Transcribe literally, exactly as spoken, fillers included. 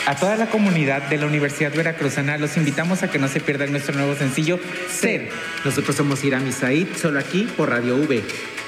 A toda la comunidad de la Universidad Veracruzana los invitamos a que no se pierdan nuestro nuevo sencillo, Ser. Nosotros somos Iram y Said, solo aquí por Radio V.